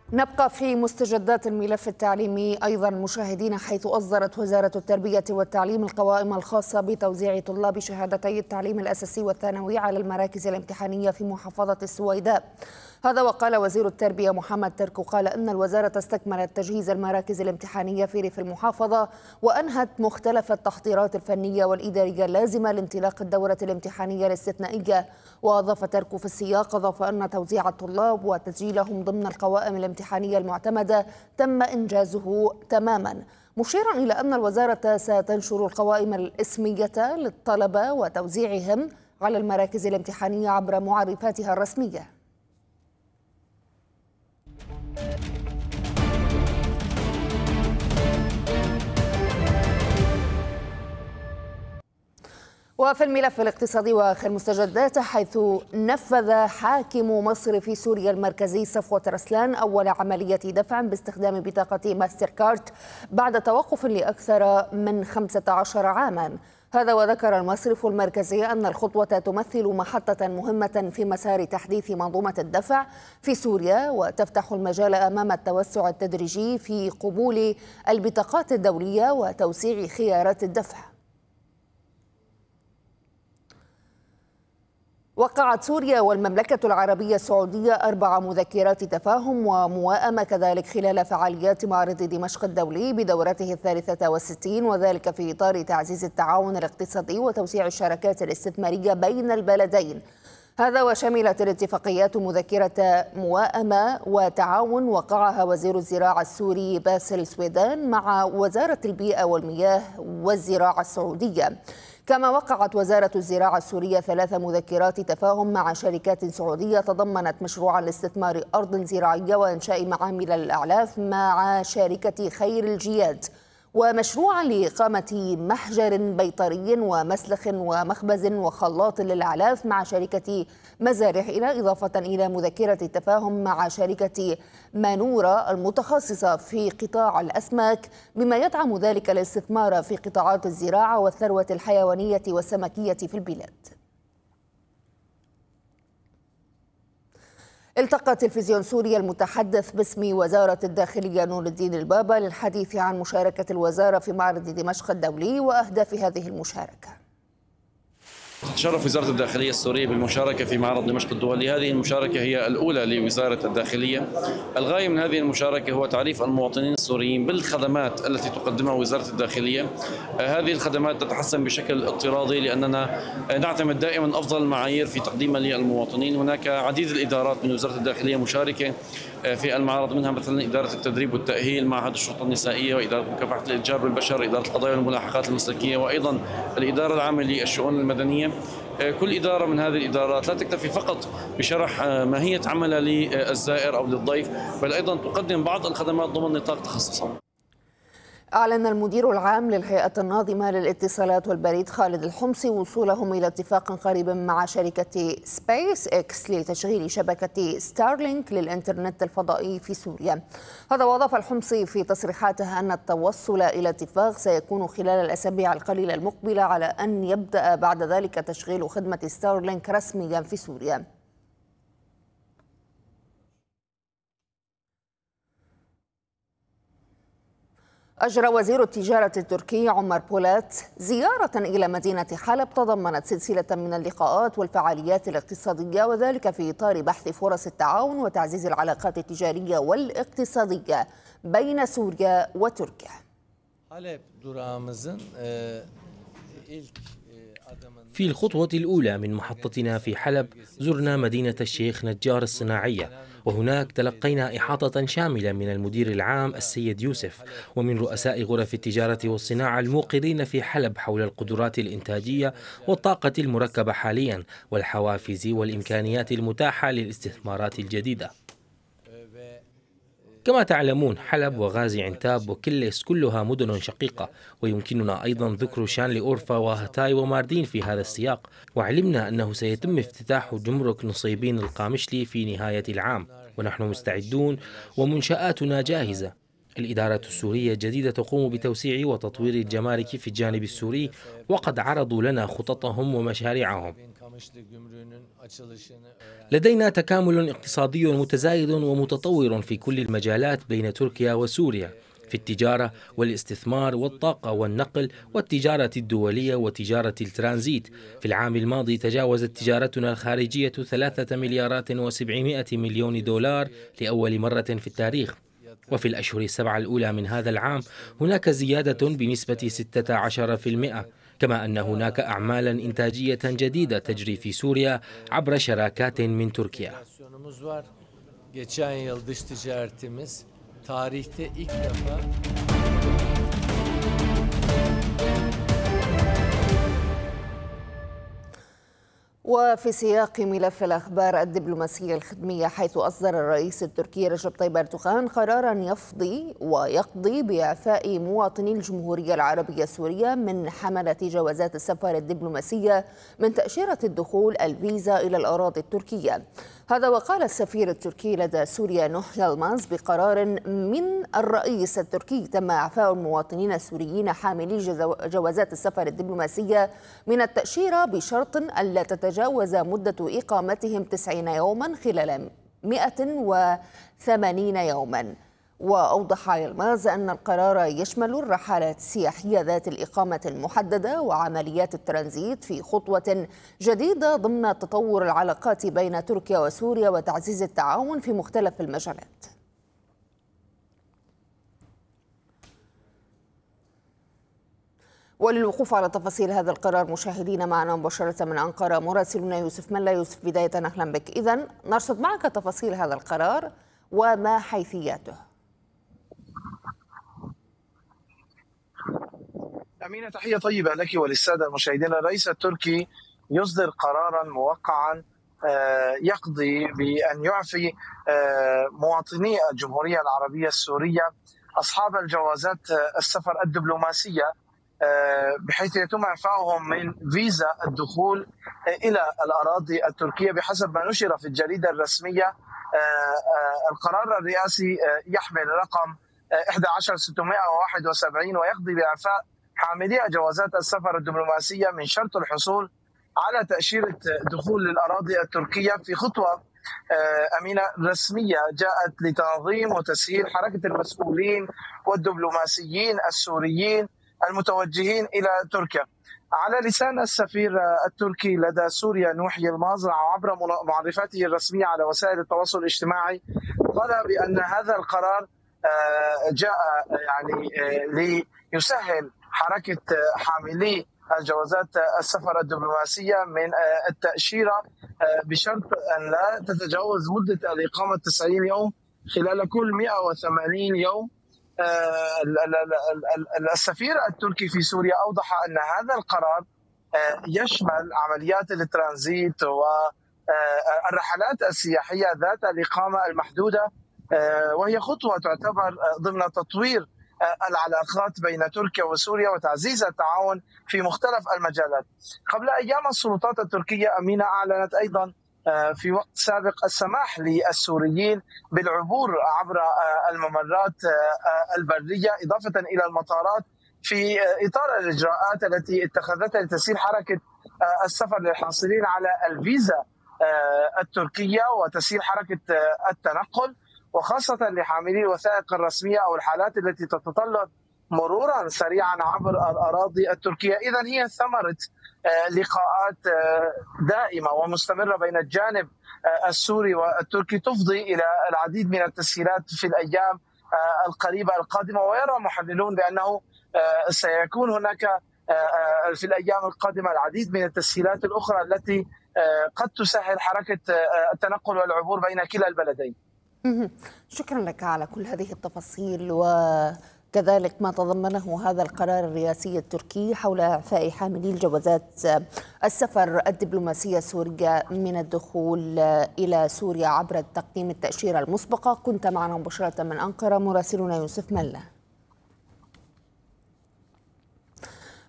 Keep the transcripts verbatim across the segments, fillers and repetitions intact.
نبقى في مستجدات الملف التعليمي أيضا مشاهدين، حيث أصدرت وزارة التربية والتعليم القوائم الخاصة بتوزيع طلاب شهادتي التعليم الأساسي والثانوي على المراكز الامتحانية في محافظة السويداء. هذا وقال وزير التربية محمد تركو قال إن الوزارة استكملت تجهيز المراكز الامتحانية في ريف المحافظة وأنهت مختلف التحضيرات الفنية والإدارية اللازمة لانطلاق الدورة الامتحانية الاستثنائية. وأضاف تركو في السياق أضاف أن توزيع الطلاب وتسجيلهم ضمن القوائم الامتحانية المعتمدة تم إنجازه تماما، مشيرا إلى أن الوزارة ستنشر القوائم الاسمية للطلبة وتوزيعهم على المراكز الامتحانية عبر معرفاتها الرسمية. وفي الملف الاقتصادي وآخر مستجداته، حيث نفذ حاكم مصر في سوريا المركزي صفوة رسلان أول عملية دفع باستخدام بطاقة ماستر كارد بعد توقف لأكثر من خمسة عشر عاما. هذا وذكر المصرف المركزي أن الخطوة تمثل محطة مهمة في مسار تحديث منظومة الدفع في سوريا، وتفتح المجال أمام التوسع التدريجي في قبول البطاقات الدولية وتوسيع خيارات الدفع. وقعت سوريا والمملكة العربية السعودية أربع مذكرات تفاهم وموائمة كذلك خلال فعاليات معرض دمشق الدولي بدورته الثالثة والستين، وذلك في إطار تعزيز التعاون الاقتصادي وتوسيع الشراكات الاستثمارية بين البلدين. هذا وشملت الاتفاقيات مذكرة موائمة وتعاون وقعها وزير الزراعة السوري باسل سويدان مع وزارة البيئة والمياه والزراعة السعودية. كما وقعت وزارة الزراعة السورية ثلاث مذكرات تفاهم مع شركات سعودية تضمنت مشروعا لاستثمار أرض زراعية وإنشاء معامل الأعلاف مع شركة خير الجياد، ومشروعا لإقامة محجر بيطري ومسلخ ومخبز وخلاط للأعلاف مع شركة مزارح، إلى إضافة إلى مذكرة التفاهم مع شركة مانورة المتخصصة في قطاع الأسماك، بما يدعم ذلك الاستثمار في قطاعات الزراعة والثروة الحيوانية والسمكية في البلاد. التقى تلفزيون سوريا المتحدث باسم وزارة الداخلية نور الدين البابا للحديث عن مشاركة الوزارة في معرض دمشق الدولي وأهداف هذه المشاركة. تشرف وزارة الداخلية السورية بالمشاركة في معرض دمشق الدولي. هذه المشاركة هي الأولى لوزارة الداخلية. الغاية من هذه المشاركة هو تعريف المواطنين السوريين بالخدمات التي تقدمها وزارة الداخلية. هذه الخدمات تتحسن بشكل اضطرادي لأننا نعتمد دائما أفضل المعايير في تقديمها للمواطنين. هناك عديد الإدارات من وزارة الداخلية مشاركة في المعرض، منها مثلا إدارة التدريب والتأهيل، معهد الشرطة النسائية، وإدارة مكافحة الإتجار بالبشر، إدارة القضايا والملاحقات المسلكية، وأيضا الإدارة العامة للشؤون المدنية. كل إدارة من هذه الإدارات لا تكتفي فقط بشرح ماهية عملها للزائر أو للضيف، بل أيضا تقدم بعض الخدمات ضمن نطاق تخصصها. أعلن المدير العام للهيئة الناظمة للاتصالات والبريد خالد الحمصي وصولهم إلى اتفاق قريب مع شركة سبيس إكس لتشغيل شبكة ستارلينك للإنترنت الفضائي في سوريا. هذا وأضاف الحمصي في تصريحاته أن التوصل إلى اتفاق سيكون خلال الأسابيع القليلة المقبلة، على أن يبدأ بعد ذلك تشغيل خدمة ستارلينك رسميا في سوريا. أجرى وزير التجارة التركي عمر بولات زيارة إلى مدينة حلب تضمنت سلسلة من اللقاءات والفعاليات الاقتصادية، وذلك في إطار بحث فرص التعاون وتعزيز العلاقات التجارية والاقتصادية بين سوريا وتركيا. في الخطوة الأولى من محطتنا في حلب زرنا مدينة الشيخ نجار الصناعية، وهناك تلقينا إحاطة شاملة من المدير العام السيد يوسف ومن رؤساء غرف التجارة والصناعة الموقرين في حلب حول القدرات الإنتاجية والطاقة المركبة حاليا والحوافز والإمكانيات المتاحة للاستثمارات الجديدة. كما تعلمون حلب وغازي عنتاب وكلس كلها مدن شقيقة، ويمكننا أيضا ذكر شانلي أورفا وهتاي وماردين في هذا السياق، وعلمنا أنه سيتم افتتاح جمرك نصيبين القامشلي في نهاية العام، ونحن مستعدون ومنشآتنا جاهزة. الإدارة السورية الجديدة تقوم بتوسيع وتطوير الجمارك في الجانب السوري، وقد عرضوا لنا خططهم ومشاريعهم. لدينا تكامل اقتصادي متزايد ومتطور في كل المجالات بين تركيا وسوريا، في التجارة والاستثمار والطاقة والنقل والتجارة الدولية وتجارة الترانزيت. في العام الماضي تجاوزت تجارتنا الخارجية ثلاثة مليارات وسبعمائة مليون دولار لأول مرة في التاريخ. وفي الأشهر السبعة الأولى من هذا العام هناك زيادة بنسبة ستة عشر بالمئة، كما أن هناك أعمالا إنتاجية جديدة تجري في سوريا عبر شراكات من تركيا. وفي سياق ملف الأخبار الدبلوماسية الخدمية، حيث أصدر الرئيس التركي رجب طيب أردوغان قرارا يفضي ويقضي بإعفاء مواطني الجمهورية العربية السورية من حملة جوازات السفر الدبلوماسية من تأشيرة الدخول الفيزا إلى الأراضي التركية. هذا وقال السفير التركي لدى سوريا نوح يلماز بقرار من الرئيس التركي تم إعفاء المواطنين السوريين حاملي جوازات السفر الدبلوماسية من التأشيرة بشرط ألا تتجاوز مدة إقامتهم تسعين يوما خلال مئة وثمانين يوما. وأوضح يلماز أن القرار يشمل الرحلات السياحية ذات الإقامة المحددة وعمليات الترانزيت في خطوة جديدة ضمن تطور العلاقات بين تركيا وسوريا وتعزيز التعاون في مختلف المجالات. وللوقوف على تفاصيل هذا القرار مشاهدينا معنا مباشرة من أنقرة مراسلنا يوسف ملا. يوسف، بداية أهلا بك. إذن نرصد معك تفاصيل هذا القرار وما حيثياته. أمينة، تحية طيبة لك وللسادة المشاهدين. الرئيس التركي يصدر قرارا موقعا يقضي بأن يعفي مواطني الجمهورية العربية السورية أصحاب الجوازات السفر الدبلوماسية، بحيث يتم إعفائهم من فيزا الدخول إلى الأراضي التركية بحسب ما نشر في الجريدة الرسمية. القرار الرئاسي يحمل رقم أحد عشر ستمائة وواحد وسبعين ويقضي بإعفاء حاملي جوازات السفر الدبلوماسية من شرط الحصول على تأشيرة دخول للأراضي التركية في خطوة أمينة رسمية جاءت لتنظيم وتسهيل حركة المسؤولين والدبلوماسيين السوريين المتوجهين إلى تركيا. على لسان السفير التركي لدى سوريا نوح يلماز عبر معرفاته الرسمية على وسائل التواصل الاجتماعي، قال بأن هذا القرار جاء يعني ليسهل حركة حاملي الجوازات السفر الدبلوماسية من التأشيرة بشرط أن لا تتجاوز مدة الإقامة تسعين يوم خلال كل مئة وثمانين يوم. السفير التركي في سوريا أوضح أن هذا القرار يشمل عمليات الترانزيت والرحلات السياحية ذات الإقامة المحدودة، وهي خطوة تعتبر ضمن تطوير العلاقات بين تركيا وسوريا وتعزيز التعاون في مختلف المجالات. قبل أيام السلطات التركية أمينة أعلنت أيضا في وقت سابق السماح للسوريين بالعبور عبر الممرات البرية إضافة إلى المطارات في إطار الإجراءات التي اتخذتها لتسهيل حركة السفر للحاصلين على الفيزا التركية وتسهيل حركة التنقل، وخاصة لحاملي الوثائق الرسمية أو الحالات التي تتطلب مرورا سريعا عبر الأراضي التركية. إذن هي ثمرة لقاءات دائمة ومستمرة بين الجانب السوري والتركي تفضي إلى العديد من التسهيلات في الأيام القريبة القادمة. ويرى محللون بأنه سيكون هناك في الأيام القادمة العديد من التسهيلات الأخرى التي قد تسهل حركة التنقل والعبور بين كلا البلدين. شكرا لك على كل هذه التفاصيل وكذلك ما تضمنه هذا القرار الرئاسي التركي حول إعفاء حاملي الجوازات السفر الدبلوماسية السورية من الدخول إلى سوريا عبر تقديم التأشيرة المسبقة. كنت معنا مباشرة من أنقرة مراسلنا يوسف ملا.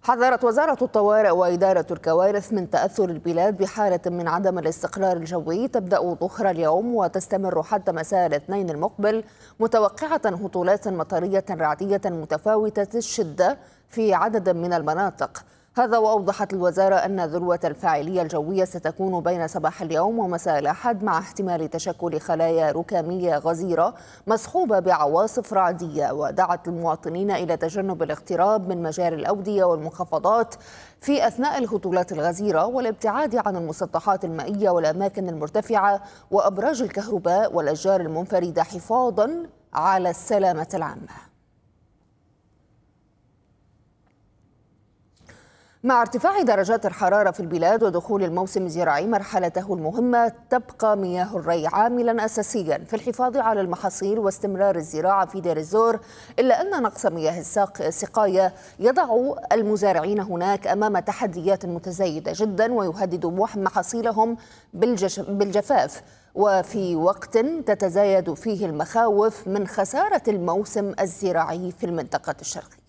حذرت وزارة الطوارئ وإدارة الكوارث من تأثر البلاد بحالة من عدم الاستقرار الجوي تبدأ ظهر اليوم وتستمر حتى مساء الاثنين المقبل، متوقعة هطولات مطرية رعدية متفاوتة الشدة في عدد من المناطق. هذا وأوضحت الوزارة أن ذروة الفاعلية الجوية ستكون بين صباح اليوم ومساء الأحد، مع احتمال تشكل خلايا ركامية غزيرة مصحوبة بعواصف رعدية، ودعت المواطنين إلى تجنب الاقتراب من مجاري الأودية والمنخفضات في أثناء الهطولات الغزيرة، والابتعاد عن المسطحات المائية والأماكن المرتفعة وأبراج الكهرباء والأشجار المنفردة حفاظا على السلامة العامة. مع ارتفاع درجات الحرارة في البلاد ودخول الموسم الزراعي مرحلته المهمة، تبقى مياه الري عاملا أساسيا في الحفاظ على المحاصيل واستمرار الزراعة في دير الزور، إلا أن نقص مياه السقاية يضع المزارعين هناك أمام تحديات متزايدة جدا ويهدد محاصيلهم بالجفاف، وفي وقت تتزايد فيه المخاوف من خسارة الموسم الزراعي في المنطقة الشرقية.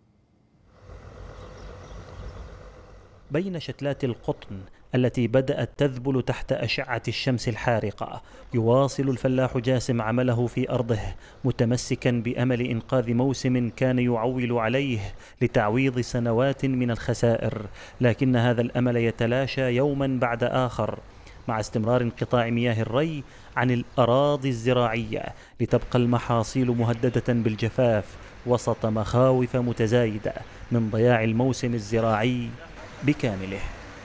بين شتلات القطن التي بدأت تذبل تحت أشعة الشمس الحارقة، يواصل الفلاح جاسم عمله في أرضه متمسكا بأمل إنقاذ موسم كان يعول عليه لتعويض سنوات من الخسائر، لكن هذا الأمل يتلاشى يوما بعد آخر مع استمرار انقطاع مياه الري عن الأراضي الزراعية، لتبقى المحاصيل مهددة بالجفاف وسط مخاوف متزايدة من ضياع الموسم الزراعي بكامله.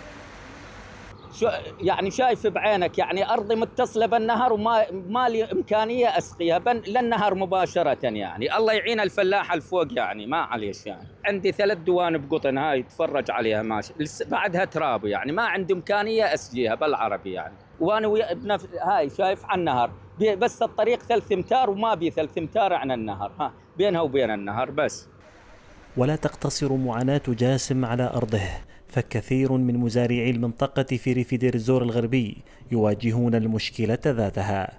شو يعني شايف بعينك، يعني أرضي متصلة بالنهر وما ما لي إمكانية أسقيها للنهر مباشرة، يعني الله يعين الفلاح الفوق، يعني ما عليش. يعني عندي ثلاث دوان بقطن هاي تفرج عليها ماشي، بعدها تراب، يعني ما عندي إمكانية أسقيها بالعربي يعني. وأنا ويا بنفس هاي شايف عن النهر، بس الطريق ثلاث امتار وما بي ثلاث امتار عن النهر، ها بينها وبين النهر بس. ولا تقتصر معاناة جاسم على أرضه، فكثير من مزارعي المنطقة في ريف دير الزور الغربي يواجهون المشكلة ذاتها.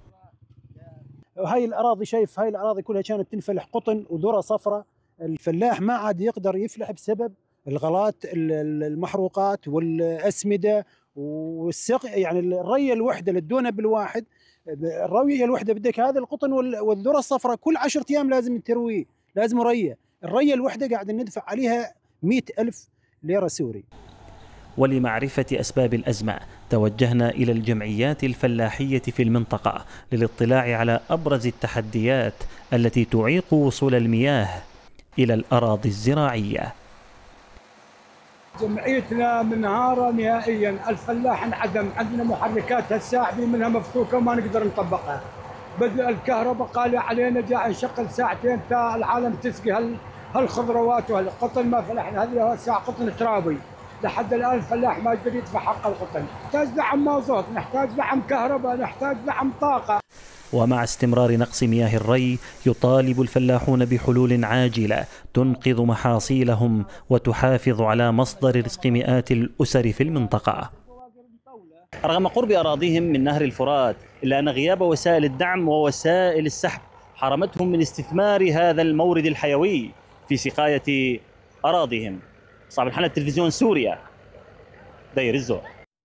هاي الأراضي، شايف هاي الأراضي كلها كانت تنفلح قطن وذرة صفراء، الفلاح ما عاد يقدر يفلح بسبب الغلات، المحروقات والأسمدة والسق، يعني الرية الوحدة للدونة بالواحد، الرية الوحدة بدك هذا القطن والذرة الصفراء كل عشرة أيام لازم تروي، لازم رية، الرية الوحدة قاعد ندفع عليها مئة ألف ليرة سوري. ولمعرفة أسباب الأزمة توجهنا إلى الجمعيات الفلاحية في المنطقة للاطلاع على أبرز التحديات التي تعيق وصول المياه إلى الأراضي الزراعية. جمعيتنا منهارة نهائيا، الفلاح انعدم، عندنا محركات الساعبي منها مفكوكة وما نقدر نطبقها، بدأ الكهرباء قال علينا جاء نشغل ساعتين تا العالم تسقي هالخضروات وهالقطن، ما فلحنا، هذه ساعة قطن ترابي لحد الآن الفلاح ما يقدر يدفع حق القطن. نحتاج دعم مازوت، نحتاج دعم كهرباء، نحتاج دعم طاقة. ومع استمرار نقص مياه الري يطالب الفلاحون بحلول عاجلة تنقذ محاصيلهم وتحافظ على مصدر رزق مئات الأسر في المنطقة. رغم قرب أراضيهم من نهر الفرات، إلا أن غياب وسائل الدعم ووسائل السحب حرمتهم من استثمار هذا المورد الحيوي في سقاية أراضيهم. صاحب الحلقة تلفزيون سوريا، دير الزور.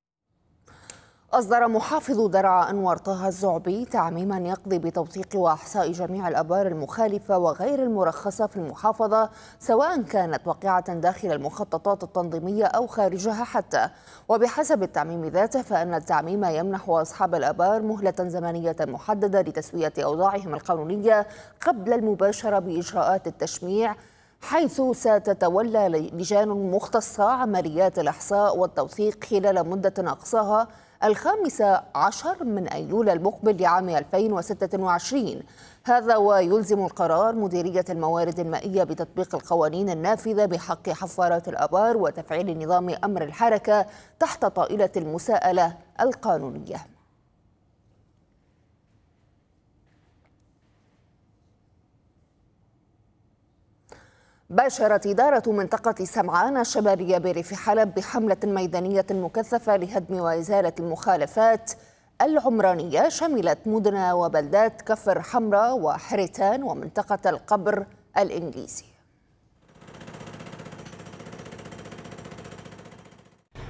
أصدر محافظ درعا أنور طه الزعبي تعميما يقضي بتوثيق وإحصاء جميع الآبار المخالفة وغير المرخصة في المحافظة، سواء كانت واقعة داخل المخططات التنظيمية أو خارجها حتى. وبحسب التعميم ذاته فإن التعميم يمنح أصحاب الآبار مهلة زمنية محددة لتسوية أوضاعهم القانونية قبل المباشرة بإجراءات التشميع، حيث ستتولى لجان مختصة عمليات الإحصاء والتوثيق خلال مدة أقصاها الخامسة عشر من أيلول المقبل لعام ألفين وستة وعشرين. هذا ويلزم القرار مديرية الموارد المائية بتطبيق القوانين النافذة بحق حفارات الآبار وتفعيل نظام أمر الحركة تحت طائلة المساءلة القانونية. باشرت إدارة منطقة سمعان الشمالية بريف حلب بحملة ميدانية مكثفة لهدم وإزالة المخالفات العمرانية شملت مدن وبلدات كفر حمراء وحريتان ومنطقة القبر الإنجليزي.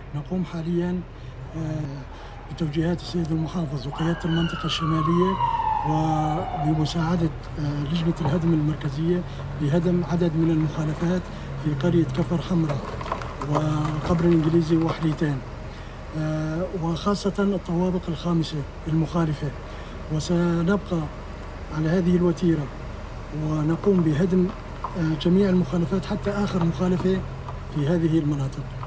نقوم حاليا بتوجيهات السيد المحافظ وقيادة المنطقة الشمالية وبمساعدة لجنة الهدم المركزية بهدم عدد من المخالفات في قرية كفر حمراء وقبر الإنجليزي وحليتان، وخاصة الطوابق الخامسة المخالفة. وسنبقى على هذه الوتيرة ونقوم بهدم جميع المخالفات حتى آخر مخالفة في هذه المناطق.